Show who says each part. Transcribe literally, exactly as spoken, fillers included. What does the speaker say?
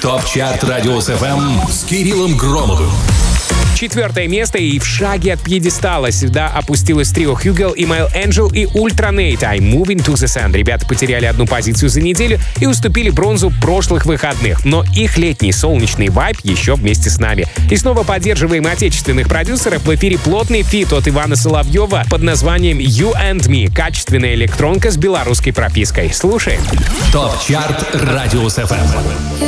Speaker 1: ТОП-чарт Радиус эф эм с Кириллом Громовым.
Speaker 2: Четвертое место и в шаге от пьедестала сюда опустилось трио Хьюгел, Email Angel и Ultranate. I'm Moving to the Sun. Ребята потеряли одну позицию за неделю и уступили бронзу прошлых выходных. Но их летний солнечный вайб еще вместе с нами. И снова поддерживаем отечественных продюсеров. В эфире плотный фит от Ивана Соловьева под названием You and Me. Качественная электронка с белорусской пропиской. Слушаем.
Speaker 1: ТОП-чарт Радиус эф эм.